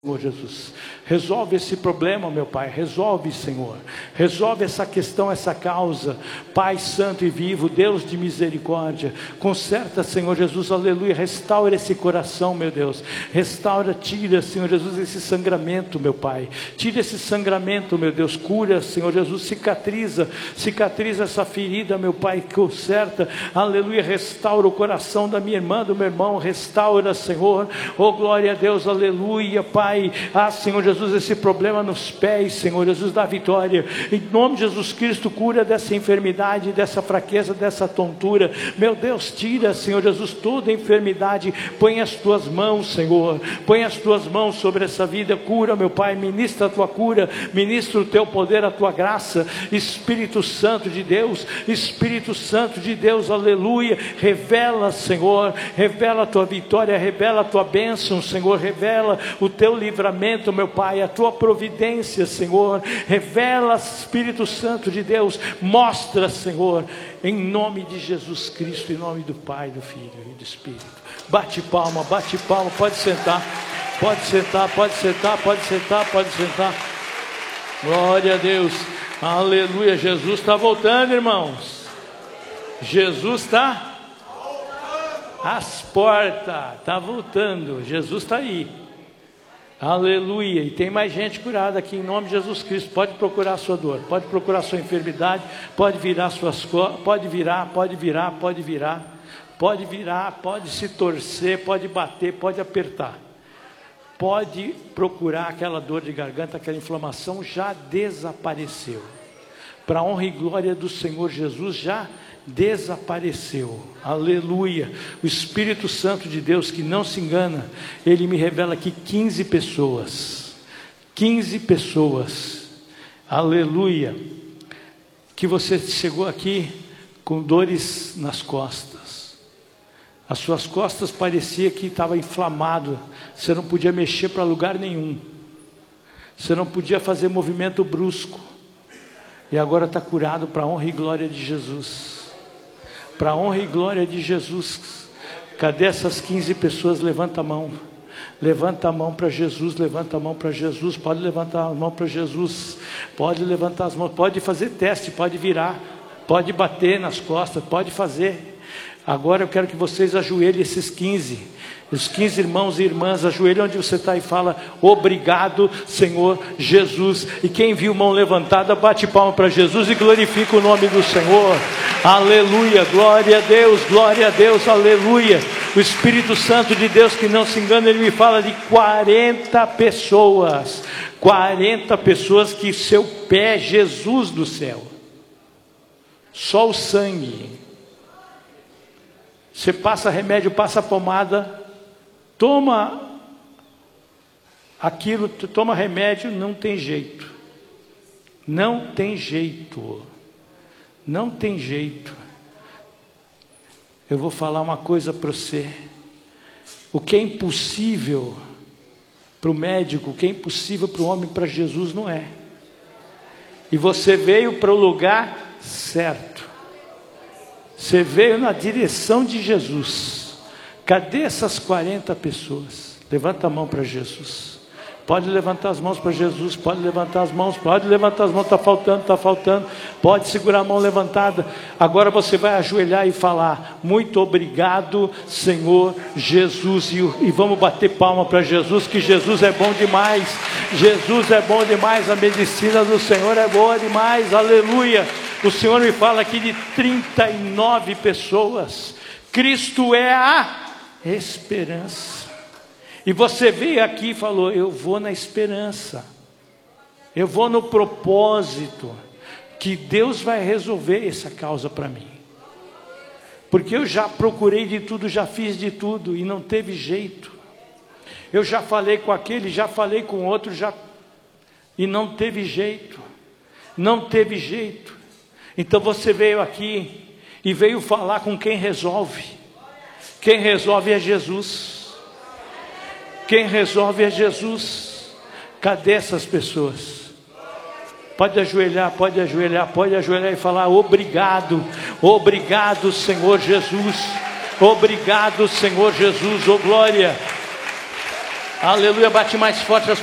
Senhor Jesus, resolve esse problema, meu Pai, resolve, Senhor, resolve essa questão, essa causa, Pai santo e vivo, Deus de misericórdia, conserta, Senhor Jesus, aleluia, restaura esse coração, meu Deus, restaura, tira, Senhor Jesus, esse sangramento, meu Pai, tira esse sangramento, meu Deus, cura, Senhor Jesus, cicatriza essa ferida, meu Pai, conserta, aleluia, restaura o coração da minha irmã, do meu irmão, restaura, Senhor, oh glória a Deus, aleluia, Pai. Senhor Jesus, esse problema nos pés, Senhor Jesus, da vitória, em nome de Jesus Cristo, cura dessa enfermidade, dessa fraqueza, dessa tontura, meu Deus, tira, Senhor Jesus, toda enfermidade, põe as tuas mãos, Senhor, põe as tuas mãos sobre essa vida, cura, meu Pai, ministra a tua cura, ministra o teu poder, a tua graça, Espírito Santo de Deus, aleluia, revela, Senhor, revela a tua vitória, revela a tua bênção, Senhor, revela o teu livramento, meu Pai, a tua providência, Senhor, revela, Espírito Santo de Deus, mostra, Senhor, em nome de Jesus Cristo, em nome do Pai, do Filho e do Espírito. Bate palma, pode sentar, glória a Deus, aleluia, Jesus está voltando, irmãos, Jesus está às portas, está voltando, Jesus está aí. Aleluia, e tem mais gente curada aqui em nome de Jesus Cristo. Pode procurar a sua dor, pode procurar a sua enfermidade, pode virar suas costas, pode virar, pode se torcer, pode bater, pode apertar, pode procurar aquela dor de garganta, aquela inflamação já desapareceu, para a honra e glória do Senhor Jesus, já desapareceu, aleluia. O Espírito Santo de Deus, que não se engana, ele me revela aqui 15 pessoas, aleluia, que você chegou aqui com dores nas costas, as suas costas parecia que estava inflamado, você não podia mexer para lugar nenhum, você não podia fazer movimento brusco, e agora está curado para a honra e glória de Jesus. Para a honra e glória de Jesus. Cadê essas 15 pessoas? Levanta a mão para Jesus, pode levantar a mão para Jesus, pode levantar as mãos, pode fazer teste, pode virar, pode bater nas costas, pode fazer. Agora eu quero que vocês ajoelhem esses 15, os 15 irmãos e irmãs, ajoelhe onde você está e fala: obrigado, Senhor Jesus. E quem viu mão levantada, bate palma para Jesus e glorifica o nome do Senhor. Aleluia, glória a Deus, aleluia. O Espírito Santo de Deus, que não se engana, ele me fala de 40 pessoas que seu pé é Jesus do céu, só o sangue. Você passa remédio, passa pomada, toma aquilo, toma remédio, não tem jeito. Eu vou falar uma coisa para você. O que é impossível para o médico, o que é impossível para o homem, para Jesus não é. E você veio para o lugar certo. Você veio na direção de Jesus. Cadê essas 40 pessoas? Levanta a mão para Jesus. Pode levantar as mãos para Jesus. Pode levantar as mãos. Está faltando. Pode segurar a mão levantada. Agora você vai ajoelhar e falar: muito obrigado, Senhor Jesus. E vamos bater palma para Jesus, que Jesus é bom demais. A medicina do Senhor é boa demais. Aleluia. O Senhor me fala aqui de 39 pessoas. Cristo é a esperança. E você veio aqui e falou: eu vou na esperança, eu vou no propósito, que Deus vai resolver essa causa para mim. Porque eu já procurei de tudo, já fiz de tudo e não teve jeito. Eu já falei com aquele, já falei com outro, e não teve jeito. Então você veio aqui e veio falar com quem resolve. Quem resolve é Jesus. Cadê essas pessoas? Pode ajoelhar e falar: obrigado, Senhor Jesus. Obrigado, Senhor Jesus, oh glória. Aleluia, bate mais forte as